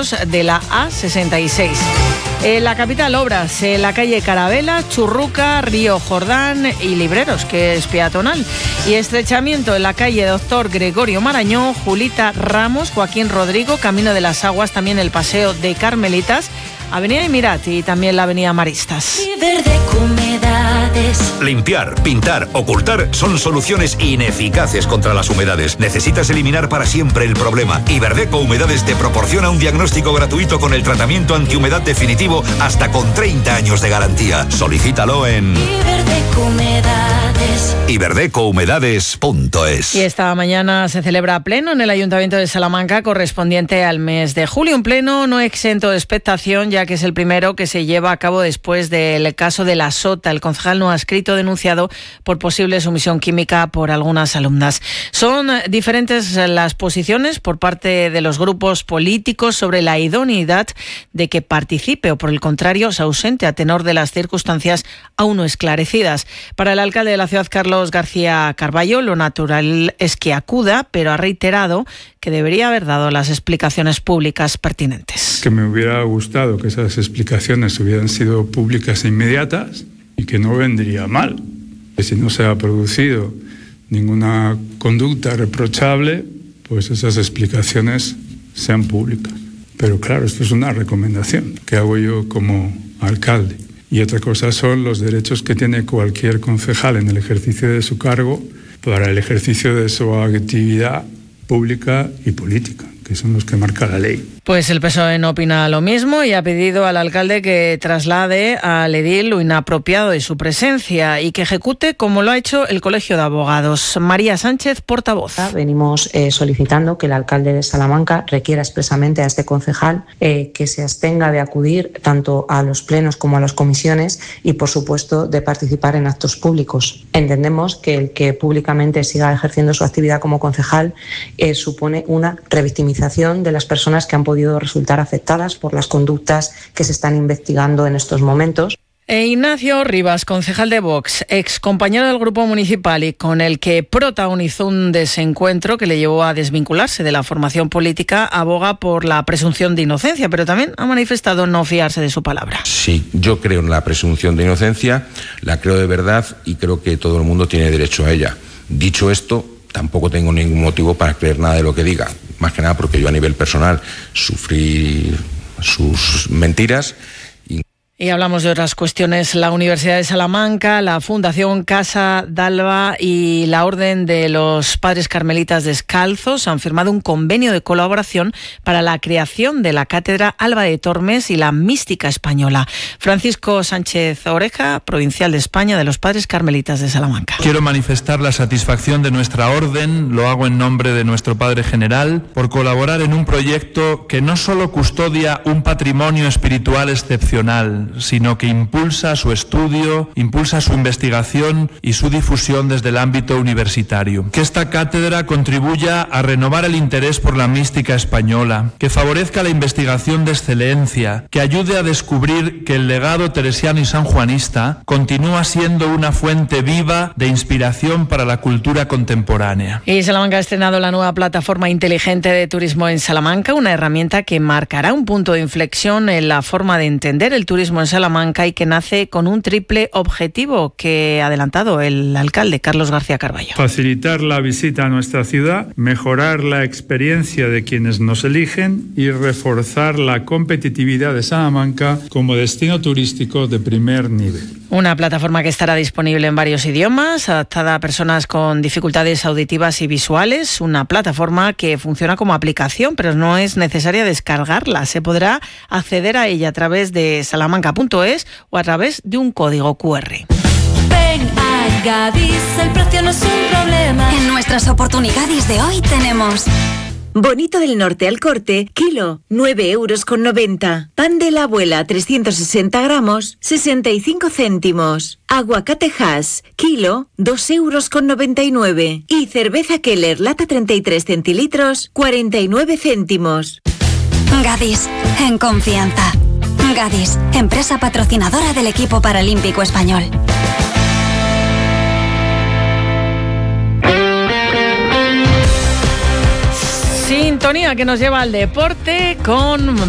kilómetros de la A66. En la capital, obras en la calle Carabela, Churruca, Río Jordán y Libreros, que es peatonal. Y estrechamiento en la calle Doctor Gregorio Marañón, Julita Ramos, Joaquín Rodrigo, Camino de las Aguas, también el Paseo de Carmelitas, Avenida Emirat y también la Avenida Maristas. Limpiar, pintar, ocultar son soluciones ineficaces contra las humedades. Necesitas eliminar para siempre el problema. Iberdeco Humedades te proporciona un diagnóstico gratuito con el tratamiento antihumedad definitivo hasta con 30 años de garantía. Solicítalo en iberdecouhumedades.es. Y esta mañana se celebra pleno en el Ayuntamiento de Salamanca correspondiente al mes de julio. Un pleno no exento de expectación, ya que es el primero que se lleva a cabo después del caso de la Sota. El concejal no adscrito denunciado por posible sumisión química por algunas alumnas. Son diferentes las posiciones por parte de los grupos políticos sobre la idoneidad de que participe o, por el contrario, se ausente a tenor de las circunstancias aún no esclarecidas. Para el alcalde de la ciudad, Carlos García Carballo, lo natural es que acuda, pero ha reiterado que debería haber dado las explicaciones públicas pertinentes. Que me hubiera gustado que esas explicaciones hubieran sido públicas e inmediatas y que no vendría mal. Que si no se ha producido ninguna conducta reprochable, pues esas explicaciones sean públicas. Pero claro, esto es una recomendación que hago yo como alcalde. Y otra cosa son los derechos que tiene cualquier concejal en el ejercicio de su cargo para el ejercicio de su actividad pública y política, que son los que marca la ley. Pues el PSOE no opina lo mismo y ha pedido al alcalde que traslade al edil lo inapropiado de su presencia y que ejecute como lo ha hecho el Colegio de Abogados. María Sánchez, portavoz. Venimos solicitando que el alcalde de Salamanca requiera expresamente a este concejal que se abstenga de acudir tanto a los plenos como a las comisiones y, por supuesto, de participar en actos públicos. Entendemos que el que públicamente siga ejerciendo su actividad como concejal supone una revictimización de las personas que han podido resultar afectadas por las conductas que se están investigando en estos momentos. Ignacio Rivas, concejal de Vox, ex compañero del grupo municipal y con el que protagonizó un desencuentro que le llevó a desvincularse de la formación política, aboga por la presunción de inocencia, pero también ha manifestado no fiarse de su palabra. Sí, yo creo en la presunción de inocencia, la creo de verdad y creo que todo el mundo tiene derecho a ella. Dicho esto, tampoco tengo ningún motivo para creer nada de lo que diga, más que nada porque yo a nivel personal sufrí sus mentiras. Y hablamos de otras cuestiones. La Universidad de Salamanca, la Fundación Casa d'Alba y la Orden de los Padres Carmelitas Descalzos han firmado un convenio de colaboración para la creación de la Cátedra Alba de Tormes y la Mística Española. Francisco Sánchez Oreja, provincial de España de los Padres Carmelitas de Salamanca. Quiero manifestar la satisfacción de nuestra orden, lo hago en nombre de nuestro Padre General, por colaborar en un proyecto que no solo custodia un patrimonio espiritual excepcional, sino que impulsa su estudio, impulsa su investigación y su difusión desde el ámbito universitario. Que esta cátedra contribuya a renovar el interés por la mística española, que favorezca la investigación de excelencia, que ayude a descubrir que el legado teresiano y sanjuanista continúa siendo una fuente viva de inspiración para la cultura contemporánea. Y Salamanca ha estrenado la nueva plataforma inteligente de turismo en Salamanca, una herramienta que marcará un punto de inflexión en la forma de entender el turismo en Salamanca y que nace con un triple objetivo que ha adelantado el alcalde Carlos García Carballo. Facilitar la visita a nuestra ciudad, mejorar la experiencia de quienes nos eligen y reforzar la competitividad de Salamanca como destino turístico de primer nivel. Una plataforma que estará disponible en varios idiomas, adaptada a personas con dificultades auditivas y visuales. Una plataforma que funciona como aplicación, pero no es necesaria descargarla. Se podrá acceder a ella a través de salamanca.es o a través de un código QR. Ven a Gadis, el precio no es un problema. En nuestras oportunidades de hoy tenemos... Bonito del Norte al corte, kilo, 9,90 €. Pan de la abuela, 360 gramos, 65 céntimos. Aguacate Hass, kilo, 2,99 €. Y cerveza Keller, lata 33 centilitros, 49 céntimos. Gadis, en confianza. Gadis, empresa patrocinadora del equipo paralímpico español. Sintonía que nos lleva al deporte con